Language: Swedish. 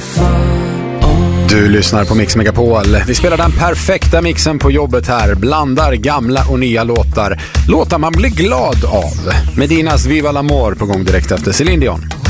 Du lyssnar på Mix Megapol. Vi spelar den perfekta mixen på jobbet här. Blandar gamla och nya låtar. Låtar man blir glad av. Medinas Viva l'Amor på gång direkt efter Celine Dion.